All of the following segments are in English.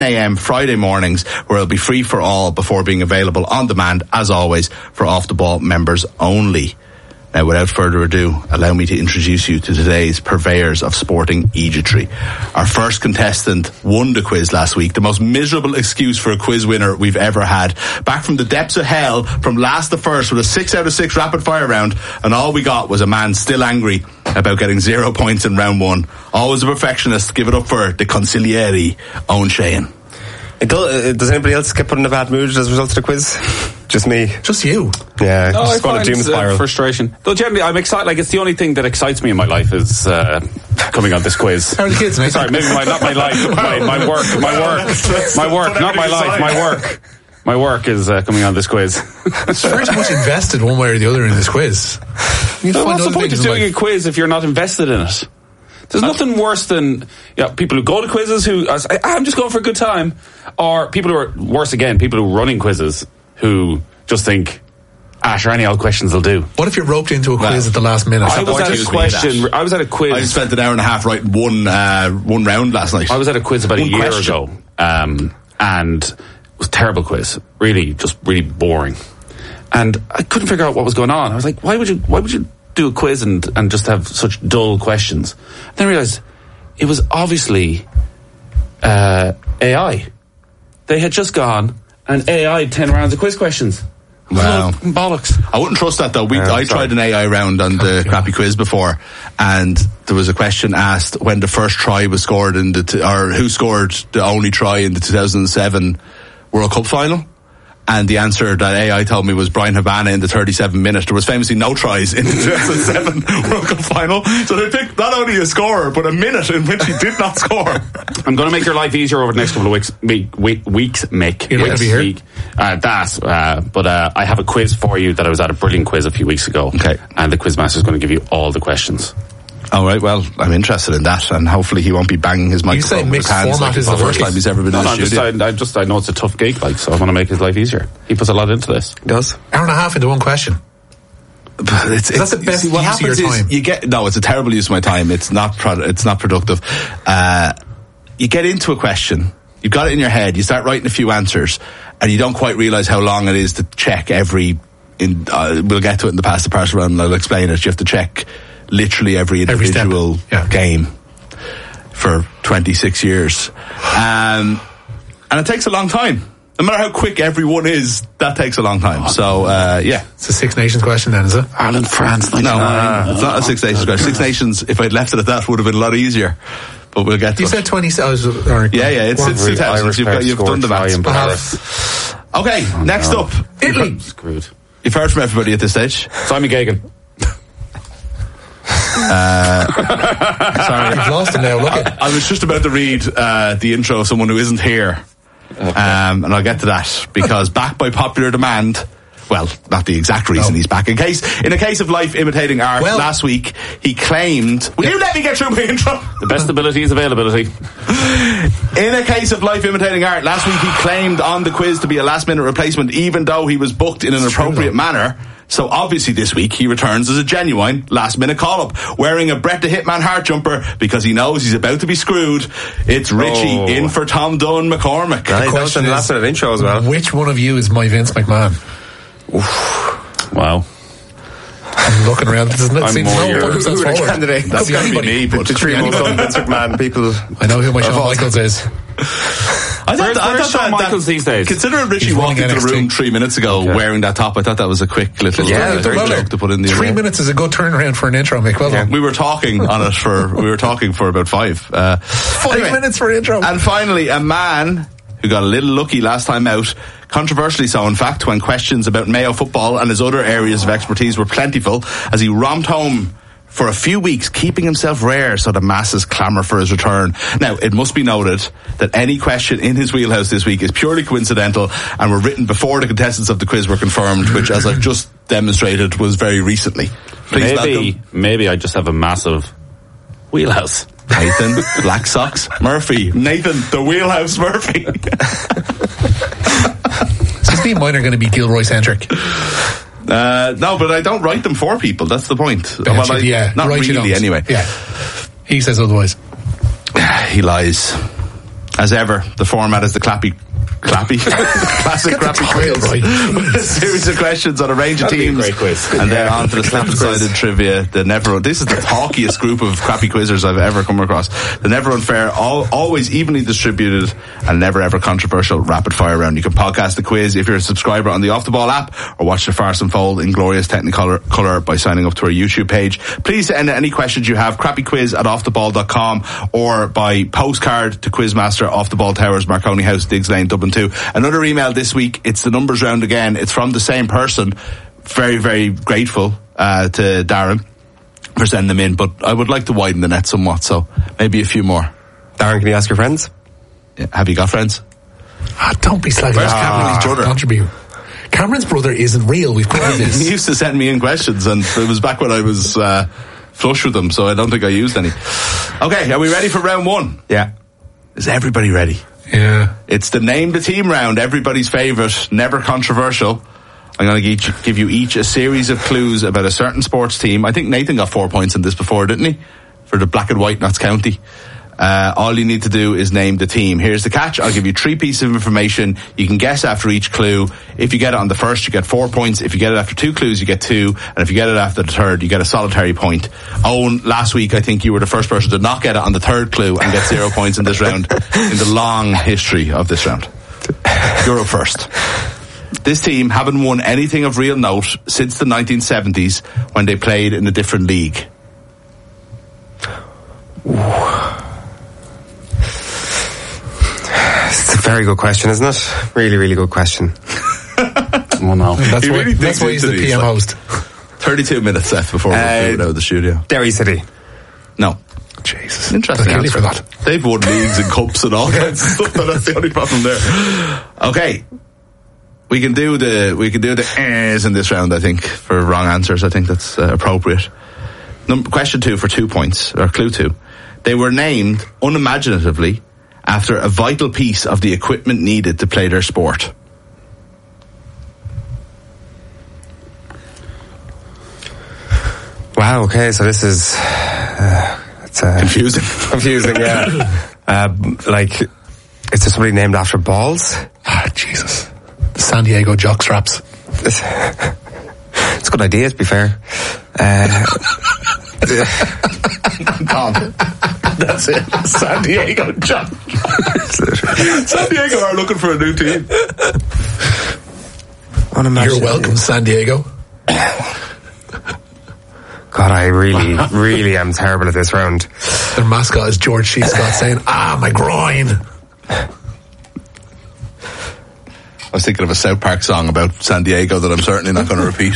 a.m. Friday mornings, where it'll be free for all before being available on demand, as always, for Off the Ball members only. Now, without further ado, allow me to introduce you to today's purveyors of sporting eejitry. Our first contestant won the quiz last week, the most miserable excuse for a quiz winner we've ever had. Back from the depths of hell, from last to first, with a 6 out of 6 rapid fire round, and all we got was a man still angry about getting 0 points in round one. Always a perfectionist. Give it up for the consigliere, Owen Sheehan. Does anybody else get put in a bad mood as a result of the quiz? Just me? Just you? Yeah, no, just got a doom spiral. Frustration. Though generally, I'm excited. Like, it's the only thing that excites me in my life is coming on this quiz. How are the kids, mate? Sorry, maybe not my life, my work, not my life, my work is coming on this quiz. It's very much invested one way or the other in this quiz. What's the point of doing a quiz if you're not invested in it? There's nothing worse than people who go to quizzes who I'm just going for a good time, or people who are worse again, people who are running quizzes who just think, sure, any old questions will do. What if you're roped into a quiz at the last minute? I was at a quiz. I spent an hour and a half writing one round last night. I was at a quiz about a year ago, and it was a terrible quiz. Really boring. And I couldn't figure out what was going on. I was like, why would you do a quiz and just have such dull questions? Then I realised it was obviously AI. They had just gone and AI 10 rounds of quiz questions. Wow. Bollocks. I wouldn't trust that though. I tried an AI round on the crappy quiz before, and there was a question asked when the first try was scored or who scored the only try in the 2007 World Cup final. And the answer that AI told me was Brian Habana in the 37th minute. There was famously no tries in the 2007 World Cup final. So they picked not only a scorer, but a minute in which he did not score. I'm going to make your life easier over the next couple of weeks, Mick. You're going to be here? But I have a quiz for you that I was at a brilliant quiz a few weeks ago. Okay. And the quizmaster is going to give you all the questions. All right, well, I'm interested in that, and hopefully he won't be banging his microphone with his hands like it's the first time he's ever been in the studio. I know it's a tough gig, so I want to make his life easier. He puts a lot into this. He does. Hour and a half into one question. That's the best use of your time. It's a terrible use of my time. It's not productive. You get into a question, you've got it in your head, you start writing a few answers, and you don't quite realise how long it is to check we'll get to it in the past the parcel round, and I'll explain it. You have to check literally every individual game for 26 years. And it takes a long time. No matter how quick everyone is, that takes a long time. So, It's a Six Nations question then, is it? Ireland, France, 99. No, it's not a Six Nations question. Six Nations, if I'd left it at that, would have been a lot easier. But we'll get to it. You said 20... it's 2000. You've done the maths. Okay, next up. Italy. Screwed. You've heard from everybody at this stage. Simon Gagan. Sorry, you've lost him now. Look at. I was just about to read the intro of someone who isn't here, and I'll get to that because back by popular demand. Well, not the exact reason he's back. In a case of life imitating art, last week he claimed. Will you let me get through my intro? The best ability is availability. In a case of life imitating art, last week he claimed on the quiz to be a last-minute replacement, even though he was booked in an appropriate manner. So obviously this week he returns as a genuine last-minute call-up, wearing a Bret the Hitman Hart jumper because he knows he's about to be screwed. It's Richie in for Tom Dunn McCormick. That was the last-minute intro as well. Which one of you is my Vince McMahon? Oof. Wow. I'm looking around. Doesn't it seem no candidate? That's going to be me. But the three most Vince McMahon people. I know who my Shawn Michaels is. I thought Shawn Michaels these days? Considering Richie walked into the room 3 minutes ago wearing that top, I thought that was a quick little joke to put in the 3 minutes is a good turnaround for an intro, Mick. Well done. We were talking on it for about 5 5 minutes for an intro. And finally, a man who got a little lucky last time out, controversially so in fact, when questions about Mayo football and his other areas of expertise were plentiful, as he romped home for a few weeks, keeping himself rare so the masses clamour for his return. Now, it must be noted that any question in his wheelhouse this week is purely coincidental and were written before the contestants of the quiz were confirmed, which, as I've just demonstrated, was very recently. Maybe I just have a massive wheelhouse. Nathan, Black Socks Murphy. Nathan, the Wheelhouse Murphy. So me and mine are going to be Gilroy-centric. No, but I don't write them for people. That's the point. Not right, really, anyway. Yeah. He says otherwise. He lies. As ever, the format is the classic Crappy Quiz. Right. With a series of questions on a range of teams. Great quiz. And then on to the slap-sided trivia. This is the talkiest group of Crappy Quizzers I've ever come across. The never unfair, always evenly distributed, and never ever controversial rapid fire round. You can podcast the quiz if you're a subscriber on the Off the Ball app, or watch the farce unfold in glorious Technicolor by signing up to our YouTube page. Please send any questions you have, crappyquiz@offtheball.com, or by postcard to Quizmaster, Off the Ball Towers, Marconi House, Diggs Lane, Dublin 2. Another email this week. It's the numbers round again. It's from the same person. Very, very grateful to Darren for sending them in, but I would like to widen the net somewhat, so maybe a few more. Darren, can you ask your friends? Yeah, have you got friends? Don't be slagging. Where's Cameron's brother? Contribute. Cameron's brother isn't real. We've covered this. He used to send me in questions, and it was back when I was flush with them, so I don't think I used any. Okay, are we ready for round one? Yeah. Is everybody ready? Yeah. It's the name the team round, everybody's favourite, never controversial. I'm going to give you each a series of clues about a certain sports team. I think Nathan got 4 points in this before, didn't he? For the Black and White Notts County. All you need to do is name the team. Here's the catch. I'll give you 3 pieces of information. You can guess after each clue. If you get it on the first, you get 4 points. If you get it after 2 clues, you get 2. And if you get it after the third, you get a solitary point. Owen, last week, I think you were the first person to not get it on the third clue and get 0 points in this round, in the long history of this round. You're up first. This team haven't won anything of real note since the 1970s when they played in a different league. It's a very good question, isn't it? Really, really good question. Oh no. That's why he's the PM host. 32 minutes left before we move out of the studio. Derry City. No. Jesus. Interesting I'll kill you answer. for that. They've won leagues and cups and all kinds of stuff, but that's the only problem there. Okay. We can do the ehs in this round, I think, for wrong answers. I think that's appropriate. Question 2 for 2 points, or clue 2. They were named unimaginatively after a vital piece of the equipment needed to play their sport. Wow, okay, so this is... it's confusing. Confusing, yeah. Like, is there somebody named after balls? Jesus. The San Diego jockstraps. It's a good idea, to be fair. Tom. That's it. San Diego John. San Diego are looking for a new team. You're welcome, San Diego. God, I really, really am terrible at this round. Their mascot is George C. Scott saying, my groin. I was thinking of a South Park song about San Diego that I'm certainly not going to repeat.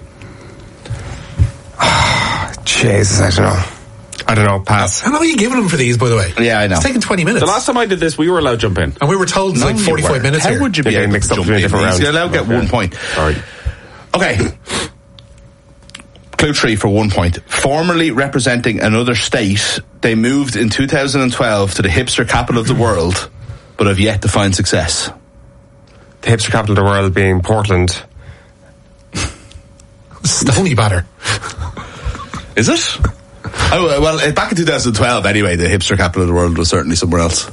Jesus, I don't know, pass. How long are you giving them for these, by the way? Yeah, I know. It's taking 20 minutes. The last time I did this, we were allowed to jump in. And we were told it's like 45 minutes How here. would you be able mixed to up jump between in? different rounds? You're allowed to get 1 point. Sorry. Okay. Clue 3 for 1 point. Formerly representing another state, they moved in 2012 to the hipster capital of the world, but have yet to find success. The hipster capital of the world being Portland. Stony batter. Is it? Oh, well, back in 2012 anyway, the hipster capital of the world was certainly somewhere else.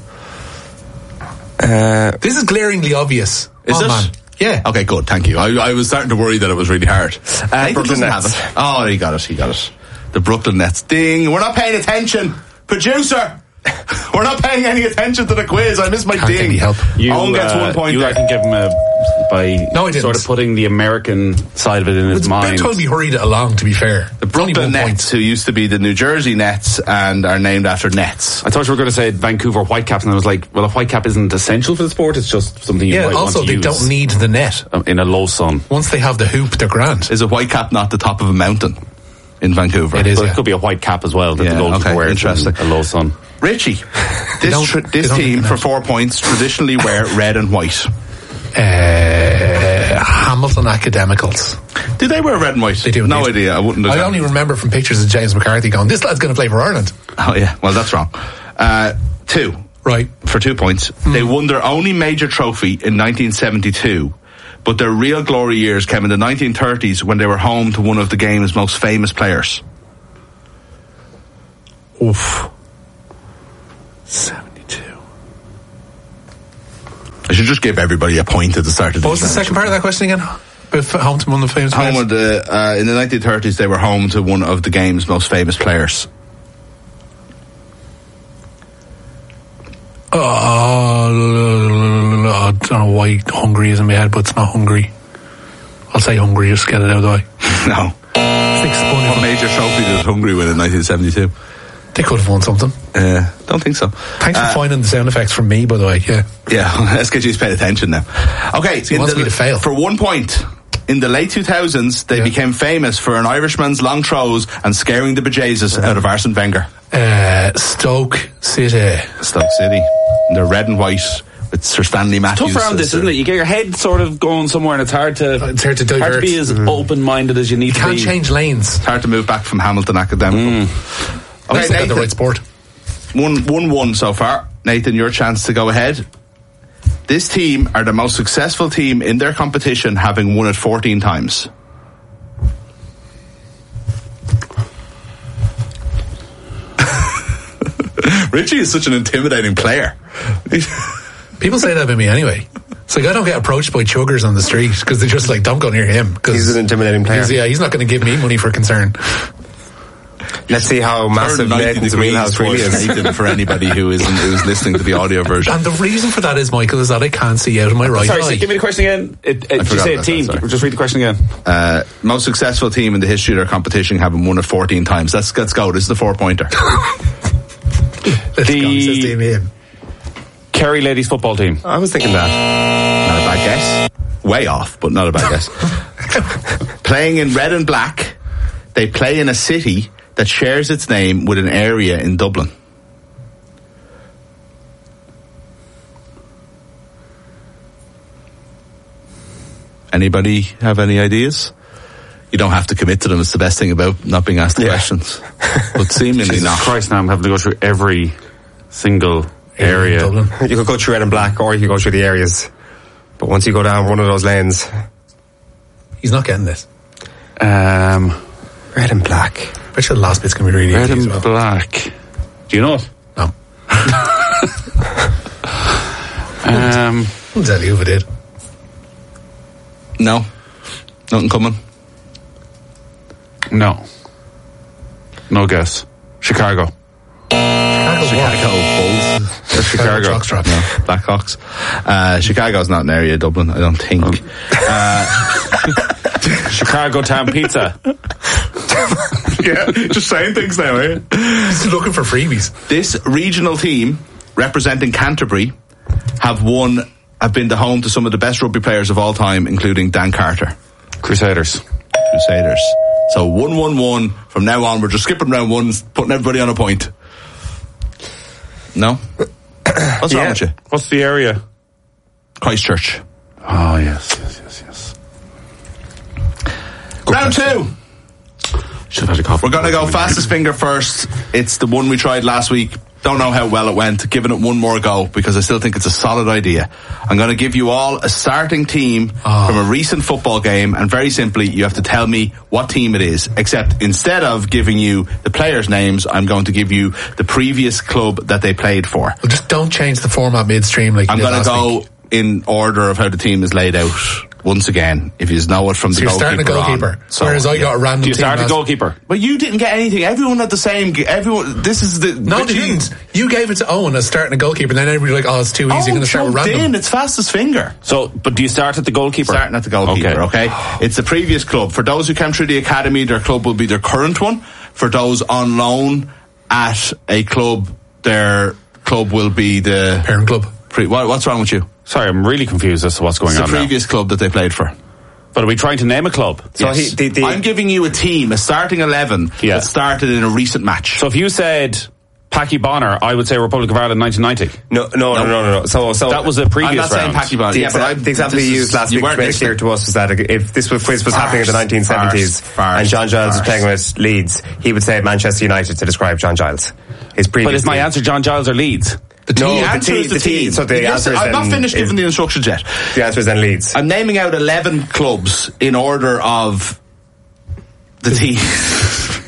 This is glaringly obvious. Is it? Man. Yeah. Okay, good, thank you. I was starting to worry that it was really hard. Brooklyn Nets. Have it. Oh, he got it. The Brooklyn Nets. Ding, we're not paying attention. Producer! We're not paying any attention to the quiz. I missed my Can't ding. get any help. Owen gets 1 point You, there. I can give him by No, I didn't. sort of putting the American side of it in his It's mind. about time we hurried it along, to be fair. The Brooklyn Only 1 Nets, point. who used to be the New Jersey Nets and are named after Nets. I thought you were going to say Vancouver Whitecaps, and I was like, well, a whitecap isn't essential for the sport. It's just something you might also want to they use don't need the net. in a low sun. Once they have the hoop, they're grand. Is a Whitecap not the top of a mountain in Vancouver? It is. But Yeah. it could be a white cap as well that Yeah, the goalkeeper okay, wears interesting. in a low sun. Richie, They this don't team need for that. 4 points traditionally wear red and white. Hamilton Academicals. Do they wear red and white? They do. No indeed. idea. I wouldn't have I only remember from pictures of James McCarthy going, this lad's going to play for Ireland. Oh, yeah. Well, that's wrong. 2. Right. For 2 points. They won their only major trophy in 1972, but their real glory years came in the 1930s when they were home to one of the game's most famous players. Oof. 72. I should just give everybody a point at the start of the What was the second part of that question again? Home to one of the famous players? In the 1930s, they were home to one of the game's most famous players. I don't know why Hungary is in my head, but it's not Hungary. I'll say Hungary, just get it out of the way. No. What major trophy did Hungary win in 1972? They could have won something. Don't think so. Thanks for finding the sound effects from me, by the way. Yeah, SKG's paid attention now. Okay, so he wants me to fail. For 1 point, in the late 2000s, they became famous for an Irishman's long throws and scaring the bejesus out of Arsene Wenger. Stoke City. Stoke City. They're red and white with Sir Stanley Matthews. Tough round this, isn't it? You get your head sort of going somewhere, and it's hard to divert. Hard to be as open-minded as you need to be. You can't change lanes. It's hard to move back from Hamilton Academical. Okay, Nathan, the right sport. 1-1 so far. Nathan, your chance to go ahead. This team are the most successful team in their competition, having won it 14 times. Richie is such an intimidating player. People say that about me anyway. It's like I don't get approached by chuggers on the street because they're just like, don't go near him. He's an intimidating player. He's not going to give me money for concern. Let's see how massive Nathan's wheelhouse really is. Nathan for anybody who's listening to the audio version. And the reason for that is, Michael, is that I can't see out of my right eye. Sorry, give me the question again. Did you say a team? Just read the question again. Most successful team in the history of their competition, having won it 14 times. Let's go. This is the 4-pointer. The Kerry ladies football team. I was thinking that. Not a bad guess. Way off, but not a bad guess. Playing in red and black, they play in a city that shares its name with an area in Dublin. Anybody have any ideas? You don't have to commit to them. It's the best thing about not being asked the questions. But seemingly Jesus not. Christ, now I'm having to go through every single area. You could go through red and black, or you could go through the areas. But once you go down one of those lanes... He's not getting this. Red and black. I bet you the last bit's going to be really red easy and black. Do you know it? No. I'll tell you if it did. No. Nothing coming. No. No guess. Chicago. Chicago Bulls. Chicago. Jockstrap. No, Blackhawks. Chicago's not an area of Dublin, I don't think. Chicago Town Pizza. Yeah, just saying things now, eh? He's looking for freebies. This regional team, representing Canterbury, have been the home to some of the best rugby players of all time, including Dan Carter. Crusaders. So 1-1-1. From now on, we're just skipping round one, putting everybody on a point. No? What's wrong with you? What's the area? Christchurch. Oh, yes. Round two. Should have had a coffee. We're going to go fastest finger first. It's the one we tried last week. Don't know how well it went. Giving it one more go because I still think it's a solid idea. I'm going to give you all a starting team from a recent football game, and very simply, you have to tell me what team it is. Except instead of giving you the players' names, I'm going to give you the previous club that they played for. Well, just don't change the format midstream. Like I'm going to go in order of how the team is laid out. Once again, if you know it from the goalkeeper. You're starting a goalkeeper. Whereas I got a random team. You start a goalkeeper. But you didn't get anything. Everyone had the same. This is the. No, they didn't. You gave it to Owen as starting a goalkeeper, and then everybody was like, oh, it's too easy. I'm going to start with random. It's fastest finger. So, but do you start at the goalkeeper? Starting at the goalkeeper, okay? It's the previous club. For those who came through the academy, their club will be their current one. For those on loan at a club, their club will be the parent club. What's wrong with you? Sorry, I'm really confused as to what's going on now. It's the previous club that they played for. But are we trying to name a club? So yes. I'm giving you a team, a starting 11 that started in a recent match. So if you said Packy Bonner, I would say Republic of Ireland 1990. No. So that was a previous round. I'm not saying Packy Bonner. The example you used last week to make clear to us was that if this quiz was happening in the 1970s and John Giles was playing with Leeds, he would say Manchester United to describe John Giles. But is my answer John Giles or Leeds? The answer is the team. So the answer is I'm not finished giving the instructions yet. The answer is then Leeds. I'm naming out 11 clubs in order of the team.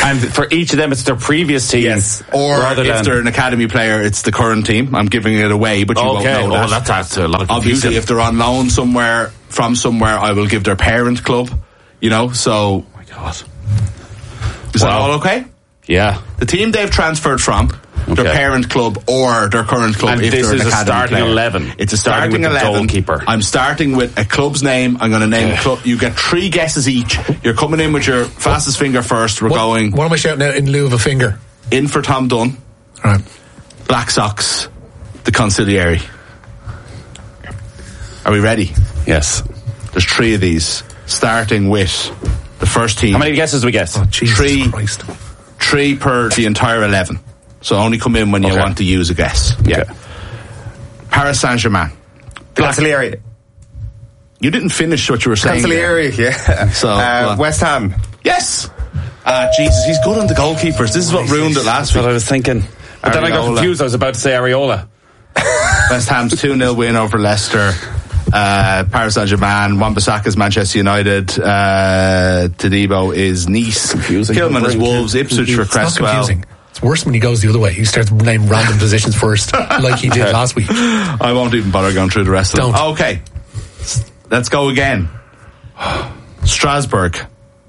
And for each of them, it's their previous team. Yes. Or if they're an academy player, it's the current team. I'm giving it away, but you won't know that. That adds to a lot of confusion. Obviously, if they're on loan from somewhere, I will give their parent club. So... Oh my God. Is that all okay? Yeah. The team they've transferred from, their parent club or their current club. And if this they're is an a starting player. 11. It's a starting 11. Goalkeeper. I'm starting with a club's name. I'm going to name a club. You get 3 guesses each. You're coming in with your fastest finger first. What am I shouting out in lieu of a finger? In for Tom Dunn. All right. Black Sox. The Consigliere. Are we ready? Yes. There's 3 of these. Starting with the first team. How many guesses do we guess? Oh, Jesus Christ. 3 per the entire 11. So only come in when you want to use a guess. Okay. Yeah. Paris Saint-Germain. Consigliere. You didn't finish what you were saying. Consigliere, yeah. So West Ham. Yes. Jesus, he's good on the goalkeepers. This is what ruined it last week. That's what I was thinking. But then I got confused. I was about to say Areola. West Ham's 2-0 win over Leicester. Paris Saint-Germain. Wan-Bissaka's Manchester United. Todibo is Nice. Kilman is Wolves. Ipswich for Cresswell. It's worse when he goes the other way. He starts naming random positions first, like he did last week. I won't even bother going through the rest of them. Okay. Let's go again. Strasbourg.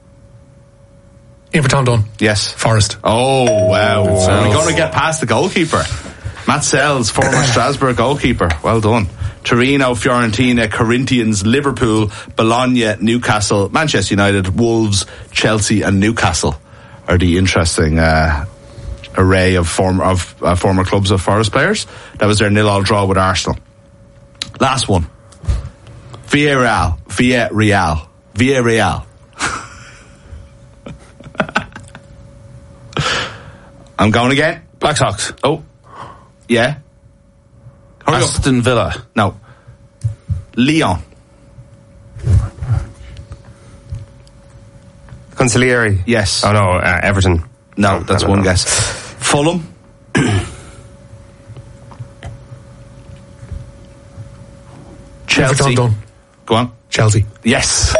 In for Tom Dunn. Yes. Forest. Oh, wow. We're going to get past the goalkeeper. Matt Sells, former Strasbourg goalkeeper. Well done. Torino, Fiorentina, Corinthians, Liverpool, Bologna, Newcastle, Manchester United, Wolves, Chelsea and Newcastle are the interesting array of former clubs of Forest players. That was their 0-0 draw with Arsenal. Last one. Villarreal. I'm going again. Black Sox. Oh. Yeah. Aston Villa. No. Lyon. Consigliere. Yes. Oh no, Everton. No, that's one guess. Fulham. Chelsea. Go on. Chelsea. Yes.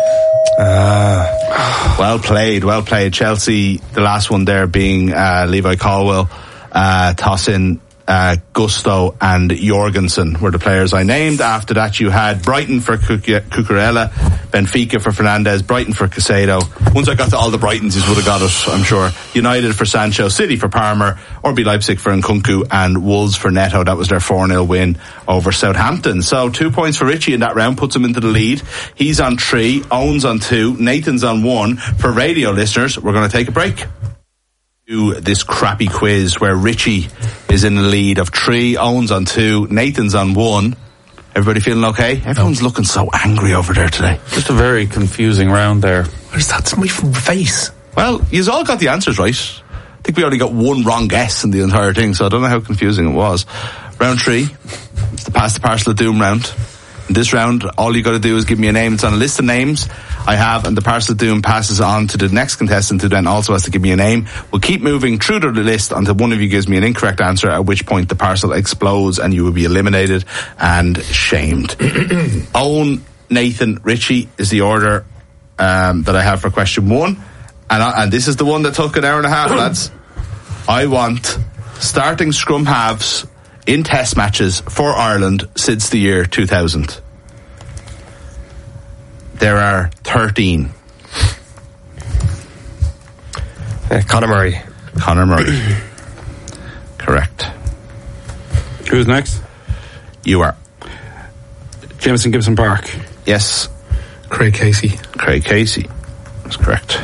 Well played. Chelsea, the last one there being Levi Colwill, Tosin, Gusto and Jorgensen were the players I named. After that you had Brighton for Cucurella, Benfica for Fernandez, Brighton for Casado. Once I got to all the Brightons, you would have got it, I'm sure. United for Sancho, City for Palmer, RB Leipzig for Nkunku and Wolves for Neto. That was their 4-0 win over Southampton. So 2 points for Richie in that round, puts him into the lead. He's on 3, Owen's on 2, Nathan's on 1. For radio listeners, we're going to take a break. This crappy quiz where Richie is in the lead of 3, Owen's on 2, Nathan's on 1. Everybody feeling okay? Everyone's looking so angry over there today. Just a very confusing round there. Where's that? Somebody from face. Well, you've all got the answers right. I think we only got one wrong guess in the entire thing, so I don't know how confusing it was. Round 3, it's the Pass the Parcel of Doom round. In this round, all you got to do is give me a name. It's on a list of names I have, and the Parcel of Doom passes on to the next contestant, who then also has to give me a name. We'll keep moving through the list until one of you gives me an incorrect answer, at which point the parcel explodes and you will be eliminated and shamed. Owen, Nathan, Richie is the order that I have for question 1. And this is the one that took an hour and a half, lads. I want starting scrum halves in test matches for Ireland since the year 2000. There are 13. Conor Murray. Conor Murray. Correct. Who's next? You are. Jameson Gibson Park. Yes. Craig Casey. Craig Casey. That's correct.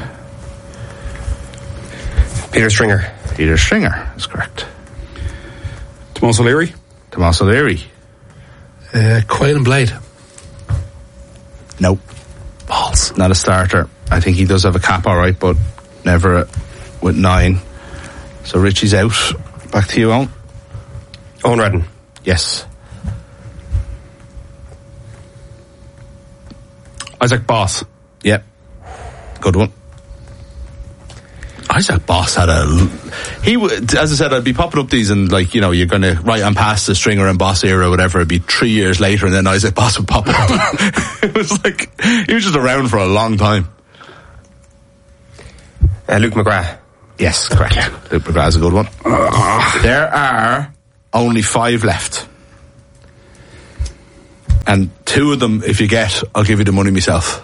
Peter Stringer. Peter Stringer. That's correct. Tomas O'Leary. Tomas O'Leary. Quail and Blade. Nope. Balls. Not a starter. I think he does have a cap alright, but never with 9. So Richie's out. Back to you, Owen. Owen Redden. Yes. Isaac Boss. Yep. Good one. Isaac Boss had as I said, I'd be popping up these and you're going to write on past the Stringer and Boss era or whatever. It'd be 3 years later and then Isaac Boss would pop up. It was he was just around for a long time. Luke McGrath. Yes, correct. That's a good one. There are only 5 left. And 2 of them, if you get, I'll give you the money myself.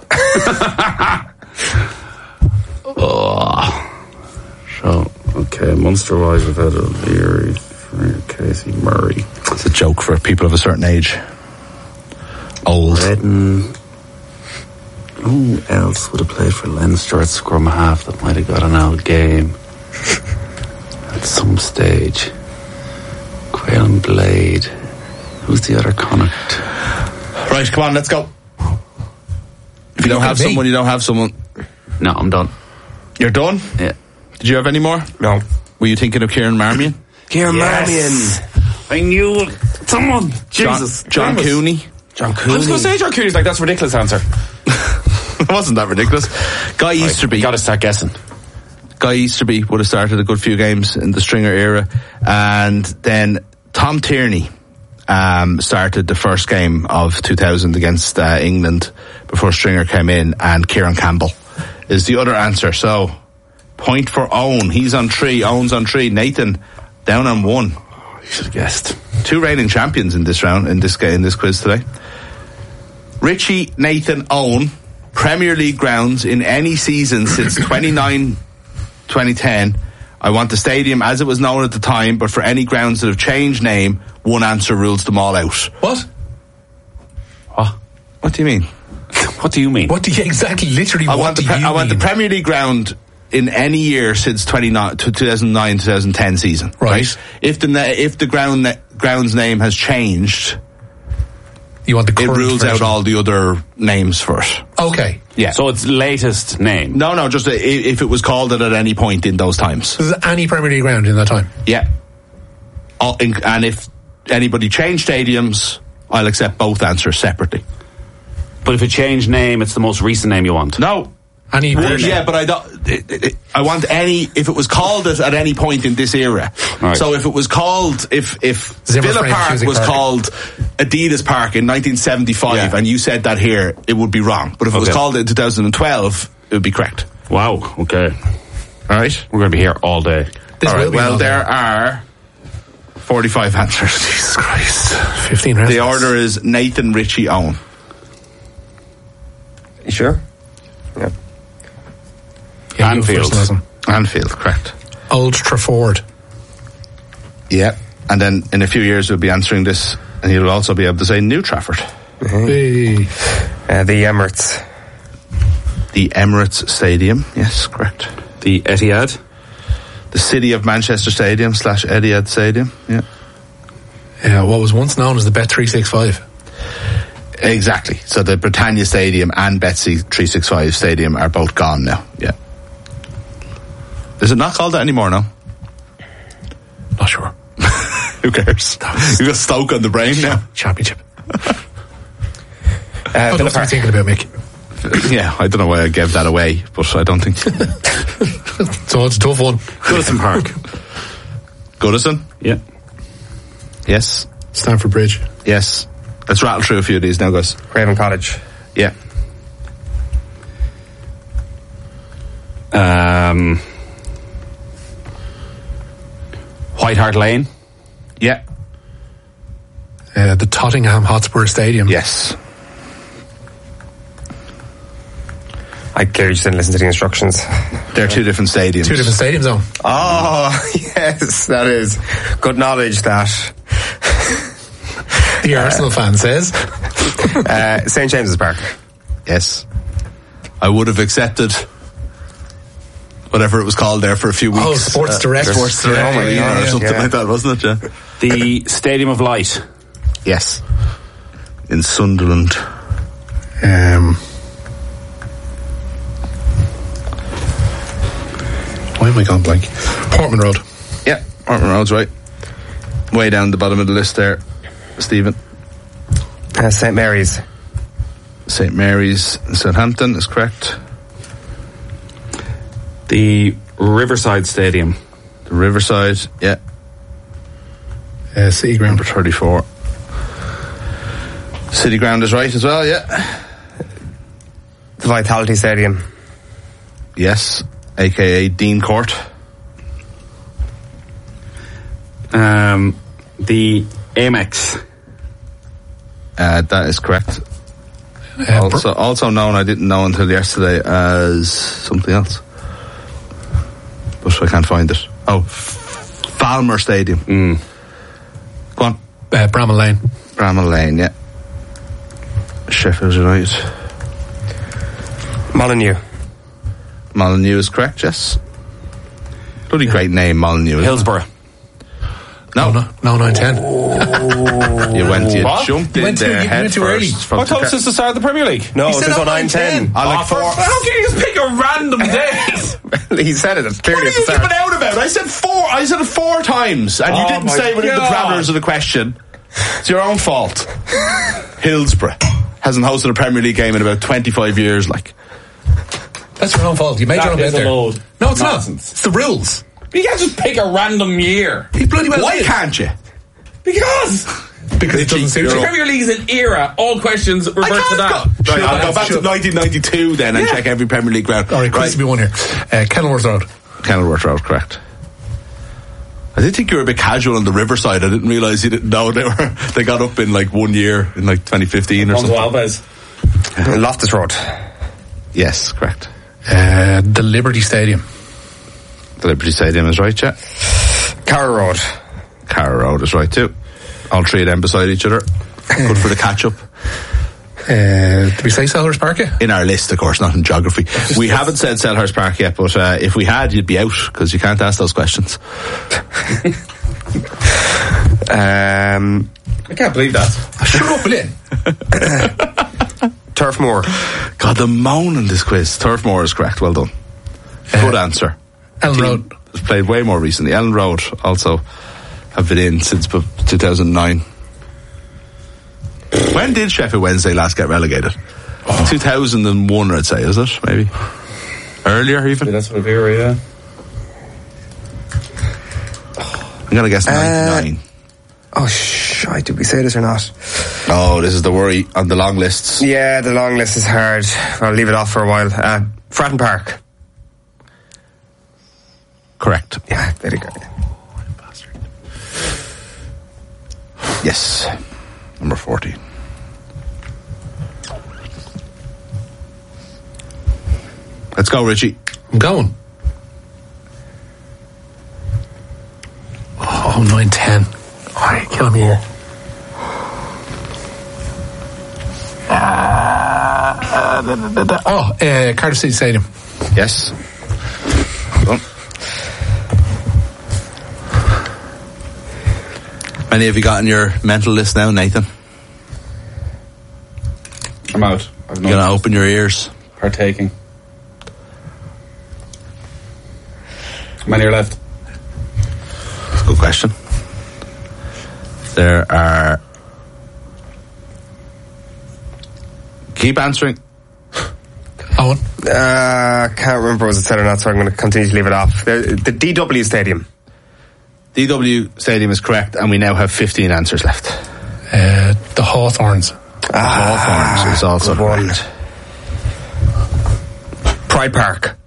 So, okay, Munster-wise, we've had O'Leary, Casey, Murray. It's a joke for people of a certain age. Old. Redden. Who else would have played for Leinster at scrum half that might have got an out game at some stage? Quaylen Blade. Who's the other Connacht? Right, come on, let's go. If you don't have someone, you don't have someone. No, I'm done. You're done? Yeah. Did you have any more? No. Were you thinking of Kieran Marmion? Kieran Marmion. I knew it. Someone. Jesus. John Cooney. John Cooney. I was going to say John Cooney's like, that's a ridiculous answer. It wasn't that ridiculous. Guy Easterby. Got to start guessing. Guy Easterby would have started a good few games in the Stringer era. And then Tom Tierney started the first game of 2000 against England before Stringer came in, and Kieran Campbell is the other answer. So, point for Owen. He's on 3. Owen's on 3. Nathan down on 1. You should have guessed. 2 reigning champions in this round, in this quiz today. Richie, Nathan, Owen, Premier League grounds in any season since 2010. I want the stadium as it was known at the time, but for any grounds that have changed name, one answer rules them all out. What? What do you mean? What do you mean? What do you exactly, literally, I want the Premier League ground in any year since 2009-2010 season. Right? If the ground's name has changed, you want the current it rules version out all the other names for it. Okay. Yeah. So it's latest name? No, just if it was called it at any point in those times. So there's any Premier League ground in that time? Yeah. And if anybody changed stadiums, I'll accept both answers separately. But if it changed name, it's the most recent name you want? No. Any version? Yeah, but I don't. I want any. If it was called it at any point in this era. Right. So if it was called, if Villa Park was called Adidas Park in 1975, and you said that here, it would be wrong. But if it was called in 2012, it would be correct. Wow. Okay. All right. We're going to be here all day. All right. Well, there are 45 answers. Jesus Christ. 15 rounds. The order is Nathan, Richie, Owen. You sure? Yeah. Anfield, correct. Old Trafford. Yeah. And then in a few years we'll be answering this, and you'll also be able to say New Trafford. Hey. The Emirates. The Emirates Stadium, yes, correct. The Etihad. The City of Manchester Stadium / Etihad Stadium, yeah. What was once known as the Bet365. Exactly. So the Britannia Stadium and Bet365 Stadium are both gone now, yeah. Is it not called that anymore now? Not sure. Who cares? You've got Stoke on the brain now. Championship. Villa Park. Park. Thinking about, Mick. Yeah, I don't know why I gave that away, but I don't think so. It's a tough one. Goodison Park. Goodison? Yeah. Yes. Stamford Bridge. Yes. Let's rattle through a few of these now, guys. Craven Cottage. Yeah. White Hart Lane. Yeah. The Tottenham Hotspur Stadium. Yes. I clearly just didn't listen to the instructions. They're 2 different stadiums. 2 different stadiums, though. Oh, yes, that is good knowledge, that. The Arsenal fan says. St. James's Park. Yes. I would have accepted whatever it was called there for a few weeks. Oh, Sports Direct. Sports Direct. Or something like that, wasn't it? Yeah. The Stadium of Light. Yes. In Sunderland. Why am I gone blank? Portman Road. Yeah, Portman Road's right. Way down the bottom of the list there, Stephen. St. Mary's. St. Mary's in Southampton is correct. The Riverside Stadium. The Riverside, yeah. City Ground. Number 34. City Ground is right as well, yeah. The Vitality Stadium. Yes, aka Dean Court. The Amex. That is correct. Also known, I didn't know until yesterday, as something else. But I can't find it. Oh, Falmer Stadium. Go on. Bramall Lane. Bramall Lane, yeah. Sheffield United. Molineux. Molineux is correct, yes. Bloody great name, Molineux. Hillsborough. No, 9-10. You jumped in there head too early. I thought it was since the start of the Premier League. No, since 9-10. How can you just pick a random date? He said it clearly. What are you giving out about? I said it 4 times, and you didn't say within the parameters of the question. It's your own fault. Hillsborough hasn't hosted a Premier League game in about 25 years. That's your own fault. You made your own bet there. No, it's not. It's the rules. You can't just pick a random year. Why can't you? Because it doesn't suit you. The Premier League is an era. All questions revert to that. Right, I'll go back to 1992 then and check every Premier League ground. All right, quiz to be one here. Kenilworth Road. Kenilworth Road, correct. I did think you were a bit casual on the Riverside. I didn't realise you didn't know they got up in 1 year in 2015 or something. Alves. Loftus Road. Yes, correct. The Liberty Stadium. The Liberty Stadium is right, yeah. Carrow Road. Carrow Road is right too. All 3 of them beside each other. Good for the catch-up. Did we say Selhurst Park yet? In our list, of course, not in geography. We haven't said Selhurst Park yet, but if we had, you'd be out, because you can't ask those questions. I can't believe that. Shut up, Lynn. Turf Moor. God, the moan in this quiz. Turf Moor is correct. Well done. Good answer. Ellen Road. Has played way more recently. Ellen Road also have been in since 2009. When did Sheffield Wednesday last get relegated? 2001, I'd say, is it? Maybe earlier even. That's what era, yeah. I'm gonna guess 99. Did we say this or not? Oh, this is the worry on the long lists. Yeah, the long list is hard. I'll leave it off for a while. Fratton Park. Correct. Yeah, very good. Yes. Number 40. Let's go, Richie. I'm going. 9-10. Alright, kill me here. Cardiff City Stadium. Yes. Well, many have you got on your mental list now, Nathan? I'm out. You're going to open your ears. Partaking. How many are left? That's a good question. There are... Keep answering. Owen? Can't remember was it said or not, so I'm going to continue to leave it off. The DW Stadium. DW Stadium is correct, and we now have 15 answers left. The Hawthorns. Hawthorns is also correct. Pride Park.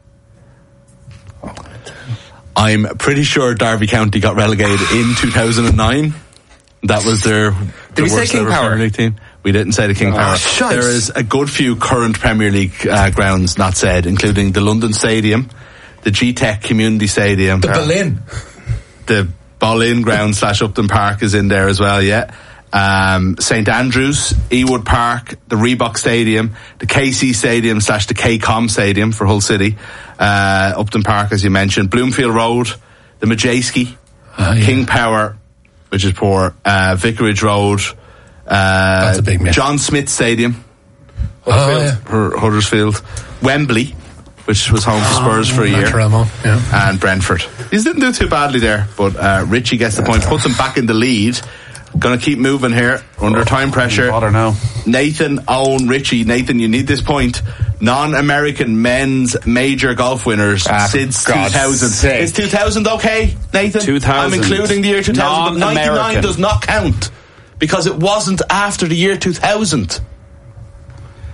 I'm pretty sure Derby County got relegated in 2009. That was their Did we say King Power? Premier League team. We didn't say the King Power. Shite. There is a good few current Premier League grounds not said, including the London Stadium, the G-Tech Community Stadium, the Boleyn. The Boleyn ground / Upton Park is in there as well, yeah. St Andrews, Ewood Park, the Reebok Stadium, the KC Stadium / the KCOM Stadium for Hull City, Upton Park, as you mentioned, Bloomfield Road, the Majewski, King Power, which is poor, Vicarage Road, that's a big miss. John Smith Stadium, Huddersfield, Wembley, which was home to Spurs for a year, and Brentford. He didn't do too badly there, but Richie gets the point, puts him back in the lead. Gonna keep moving here under time pressure. Now. Nathan, Owen, Richie. Nathan, you need this point. Non-American men's major golf winners since 2000. Is 2000 okay, Nathan? 2000. I'm including the year 2000. 99 does not count because it wasn't after the year 2000.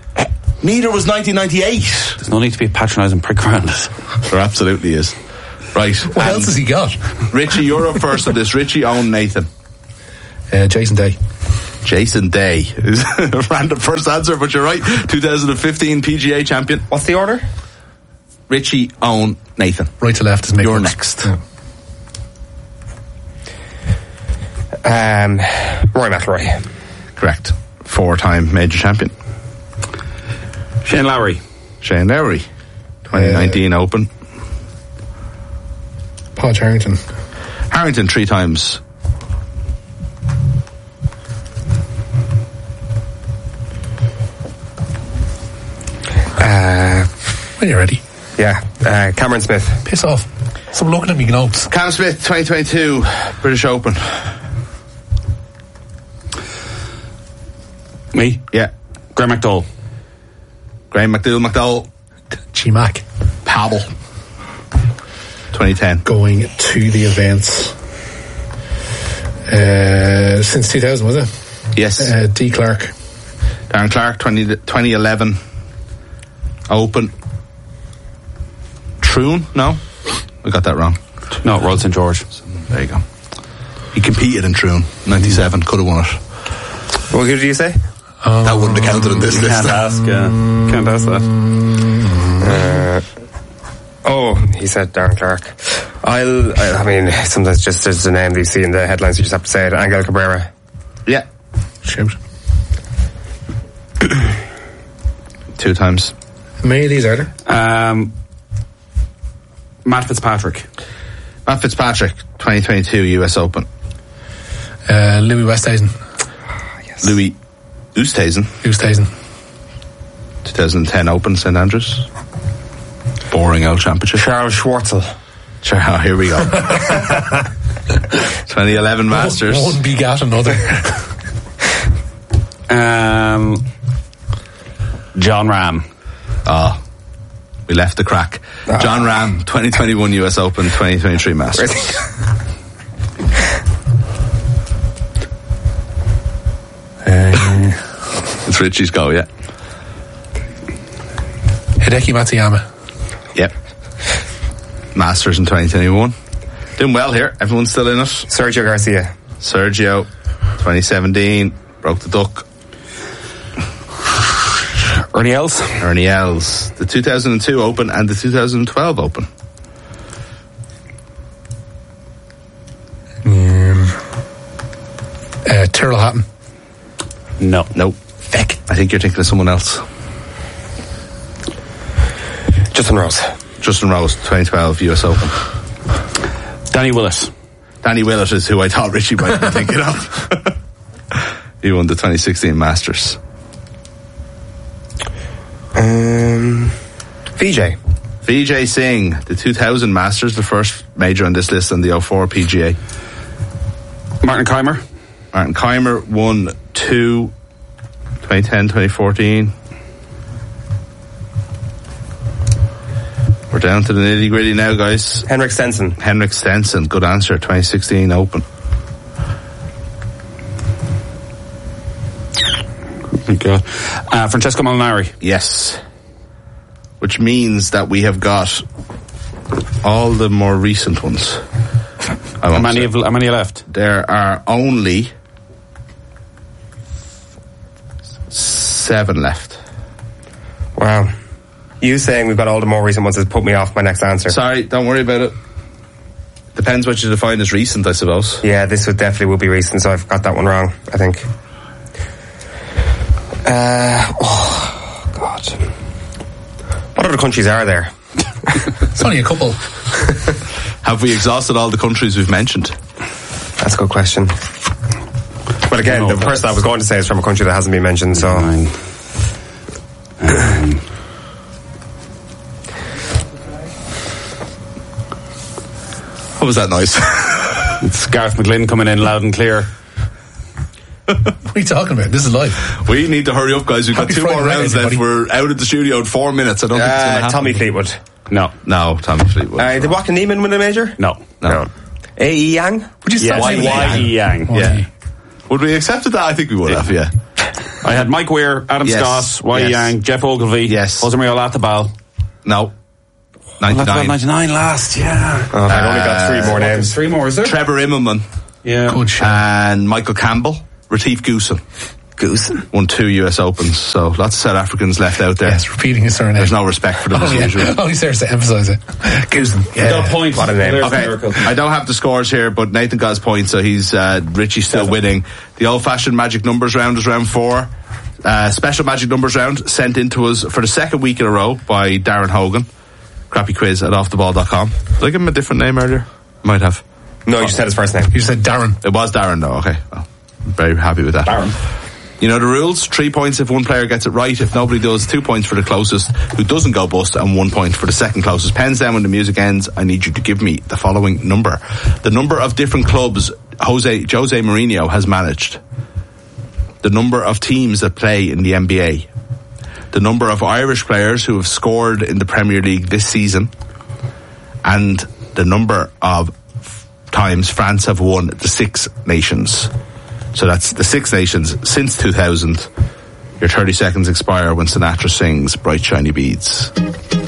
Neither was 1998. There's no need to be a patronising prick around it. There absolutely is. Right. What else has he got? Richie, you're up first on this. Richie owned Nathan. Jason Day. Jason Day is a random first answer, but you're right. 2015 PGA champion. What's the order? Richie owned Nathan. Right to left is Mick. You're Brooks. next. Rory McIlroy. Correct. 4-time major champion. Shane Lowry. 2019 Open. Podge Harrington. Harrington 3 times. When you're ready. Yeah. Cameron Smith. Piss off. Stop looking at me notes. Cam Smith 2022 British Open. Me? Yeah. Graham McDowell. Graham McDowell. G-Mac. Pavel. 2010. Going to the events. Since 2000, was it? Yes. D. Clark. Darren Clark 2011 Open. Troon? No? I got that wrong. No, Royal St. George. There you go. He competed in Troon. 97. Could have won it. What did you say? That wouldn't have counted in this list. Can't ask that. He said Darren Clark. I mean, sometimes just as a name that you see in the headlines, you just have to say it. Angel Cabrera. Yeah. Shoot. 2 times. How many of these are there? Matt Fitzpatrick. Matt Fitzpatrick 2022 US Open. Louis Westhuizen. Yes. Louis Oosthuizen. 2010 Open, St Andrews. Boring old championship. Charles Schwartzel. Here we go. 2011 Masters. One begat another. John Ram. We left the crack. John Ram 2021 US Open, 2023 Masters. It's Richie's go, yeah. Hideki Matsuyama. Yep. Masters in 2021. Doing well here. Everyone's still in it. Sergio Garcia. Sergio 2017 broke the duck. Ernie Els. Ernie Els. The 2002 Open and the 2012 Open. Tyrrell Hatton. No. Nope. Feck. I think you're thinking of someone else. Justin Rose. Justin Rose, 2012 US Open. Danny Willett. Danny Willett is who I thought Richie might be thinking of. He won the 2016 Masters. Vijay Singh, the 2000 Masters, the first major on this list, on the 04 PGA. Martin Keimer. Martin Keimer won 2, 2010, 2014. We're down to the nitty gritty now, guys. Henrik Stenson. Henrik Stenson, good answer. 2016 Open. Oh God. Francesco Molinari. Yes. Which means that we have got all the more recent ones. How many left? There are only 7 left. Wow. You saying we've got all the more recent ones has put me off my next answer. Sorry, don't worry about it. Depends what you define as recent, I suppose. Yeah, this would definitely be recent, so I've got that one wrong, I think. Oh, God. What other countries are there? It's only a couple. Have we exhausted all the countries we've mentioned? That's a good question. But again, the person I was going to say is from a country that hasn't been mentioned, so... What was that noise? It's Gareth McGlynn coming in loud and clear. What are you talking about? This is live. We need to hurry up, guys. We've got 2 more rounds left. We're out of the studio in 4 minutes. I don't think it's going to happen. Tommy Fleetwood. No, Tommy Fleetwood. Did Joaquin Niemann win a major? No. A.E. Yang? Would you stop saying Y.E. Yang. Yeah. Would we accepted that? I think we would have, yeah. I had Mike Weir, Adam Scott, Y.E. Yang, Jeff Ogilvy, Jose Maria Latabal. No. 99. 99 last, yeah. Oh, I only got 3 more names. 3 more, is there? Trevor Immelman. Yeah. Good shot. And Michael Campbell. Retief Goosen. Won 2 US Opens, so lots of South Africans left out there. Yes, repeating his surname. There's no respect for them as usual. Only serves to emphasise it. Goosen. Yeah. Got a point. What a name. Okay, I don't have the scores here, but Nathan got his point, so he's Richie's still winning. The old-fashioned magic numbers round is round 4. Special magic numbers round sent in to us for the second week in a row by Darren Hogan. crappyquiz@offtheball.com. Did I give him a different name earlier? Might have. No, you said his first name. You said Darren. It was Darren though, okay. Oh, I'm very happy with that. Darren. You know the rules? 3 points if one player gets it right. If nobody does, 2 points for the closest who doesn't go bust, and 1 point for the second closest. Pens down when the music ends. I need you to give me the following number. The number of different clubs Jose Mourinho has managed. The number of teams that play in the NBA. The number of Irish players who have scored in the Premier League this season. And the number of times France have won the Six Nations. So that's the Six Nations since 2000. Your 30 seconds expire when Sinatra sings Bright Shiny Beads.